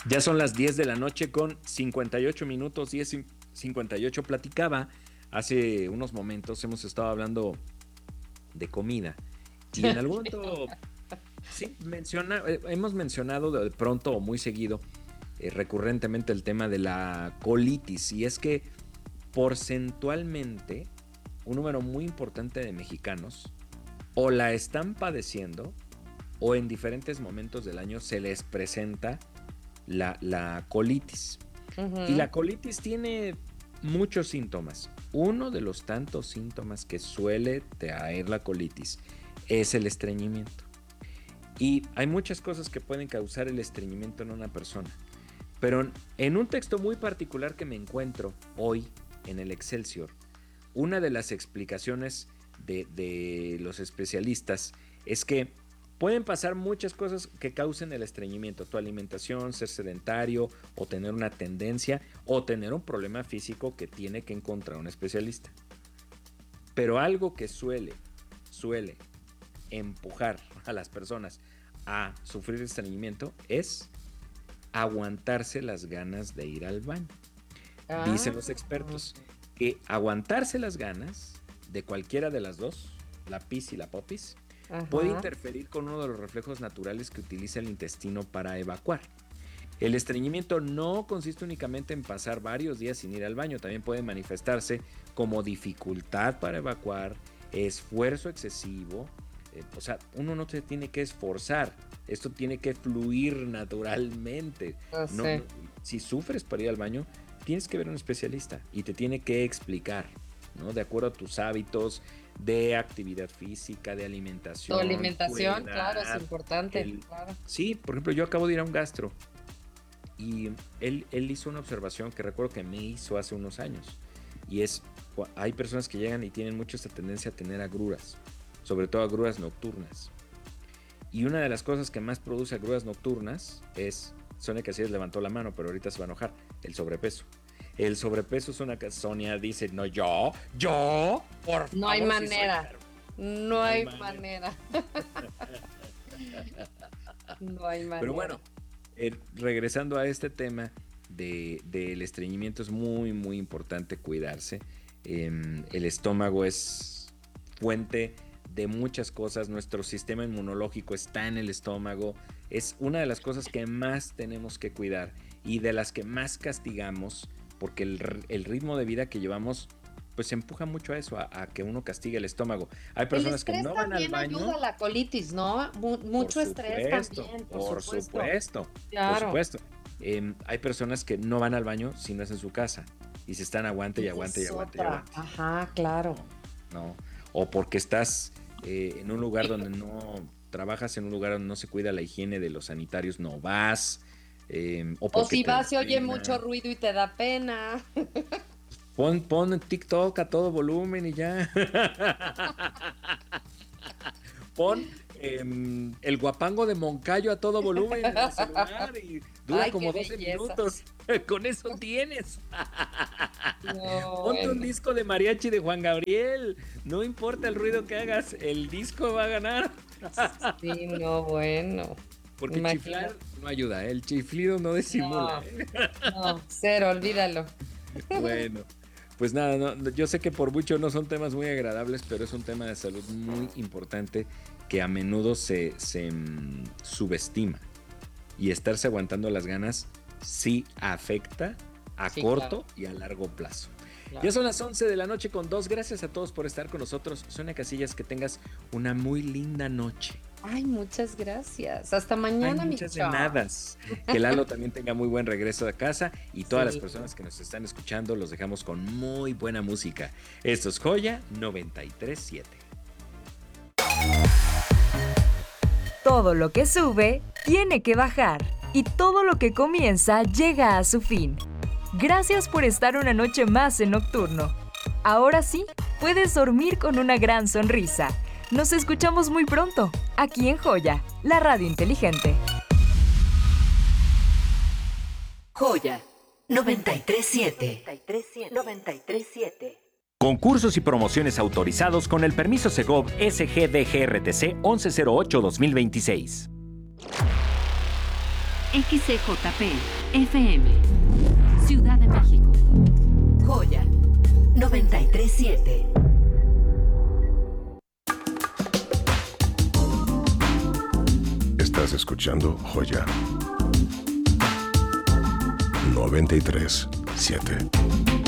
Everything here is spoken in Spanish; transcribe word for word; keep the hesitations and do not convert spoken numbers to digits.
Ya son las diez de la noche con cincuenta y ocho minutos, diez cincuenta y ocho. Platicaba hace unos momentos, hemos estado hablando de comida y en algún momento sí, menciona, eh, hemos mencionado de pronto o muy seguido, eh, recurrentemente el tema de la colitis, y es que porcentualmente un número muy importante de mexicanos o la están padeciendo o en diferentes momentos del año se les presenta la, la colitis. Uh-huh. Y la colitis tiene muchos síntomas. Uno de los tantos síntomas que suele traer la colitis es el estreñimiento. Y hay muchas cosas que pueden causar el estreñimiento en una persona. Pero en un texto muy particular que me encuentro hoy en el Excelsior, una de las explicaciones de, de los especialistas es que pueden pasar muchas cosas que causen el estreñimiento. Tu alimentación, ser sedentario o tener una tendencia o tener un problema físico que tiene que encontrar un especialista. Pero algo que suele, suele empujar a las personas a sufrir estreñimiento es aguantarse las ganas de ir al baño. Ah. Dicen los expertos que aguantarse las ganas de cualquiera de las dos, la pis y la popis, ajá, puede interferir con uno de los reflejos naturales que utiliza el intestino para evacuar. El estreñimiento no consiste únicamente en pasar varios días sin ir al baño, también puede manifestarse como dificultad para evacuar, esfuerzo excesivo, eh, o sea, uno no se tiene que esforzar, esto tiene que fluir naturalmente. Oh, no, sí. no, si sufres para ir al baño, tienes que ver a un especialista y te tiene que explicar, ¿no? De acuerdo a tus hábitos de actividad física, de alimentación. Tu alimentación, cuidar, claro, es importante. El, claro. Sí, por ejemplo, yo acabo de ir a un gastro y él, él hizo una observación que recuerdo que me hizo hace unos años, y es, hay personas que llegan y tienen mucho esta tendencia a tener agruras, sobre todo agruras nocturnas. Y una de las cosas que más produce agruras nocturnas es, Sonia Casillas levantó la mano, pero ahorita se va a enojar, el sobrepeso. El sobrepeso es una que Sonia dice, no, yo, yo, por favor. No hay si manera, soy... no, no hay manera. No hay manera. Pero bueno, eh, regresando a este tema de, del estreñimiento, es muy, muy importante cuidarse. Eh, el estómago es fuente de muchas cosas, nuestro sistema inmunológico está en el estómago, es una de las cosas que más tenemos que cuidar y de las que más castigamos, porque el, el ritmo de vida que llevamos pues empuja mucho a eso, a, a que uno castigue el estómago. Hay personas que no van al baño. El estrés también ayuda a la colitis, ¿no? Mucho por estrés supuesto, también, por, por supuesto. supuesto, claro. por supuesto. Eh, hay personas que no van al baño si no es en su casa y se están aguante y aguante y aguante y aguante. Ajá, claro. No, o porque estás eh, en un lugar donde no trabajas, en un lugar donde no se cuida la higiene de los sanitarios, no vas. Eh, o, o si vas se oye mucho ruido y te da pena. Pon, pon TikTok a todo volumen y ya. Pon eh, el guapango de Moncayo a todo volumen en el celular y dura Ay, como doce minutos. Con eso tienes. No, Ponte bueno. un disco de mariachi de Juan Gabriel. No importa el ruido que hagas, el disco va a ganar. Sí, no, bueno. Porque Imagina. Chiflar no ayuda, ¿eh? El chiflido no disimula. No, ¿eh? no, cero, olvídalo. Bueno, pues nada, no, yo sé que por mucho no son temas muy agradables, pero es un tema de salud muy importante que a menudo se, se um, subestima. Y estarse aguantando las ganas sí afecta a sí, corto claro. y a largo plazo. Claro. Ya son las once de la noche con dos. Gracias a todos por estar con nosotros. Sonia Casillas, que tengas una muy linda noche. Ay, muchas gracias. Hasta mañana, Ay, mi muchas de nada. Que Lalo también tenga muy buen regreso a casa y todas sí. las personas que nos están escuchando los dejamos con muy buena música. Esto es Joya noventa y tres punto siete. Todo lo que sube tiene que bajar y todo lo que comienza llega a su fin. Gracias por estar una noche más en Nocturno. Ahora sí, puedes dormir con una gran sonrisa. Nos escuchamos muy pronto, aquí en Joya, la radio inteligente. Joya noventa y tres punto siete. noventa y tres punto siete. Concursos y promociones autorizados con el permiso Segov S G D G R T C once cero ocho dos mil veintiséis. X C J P F M, Ciudad de México. Joya noventa y tres siete. Estás escuchando Joya noventa y tres siete.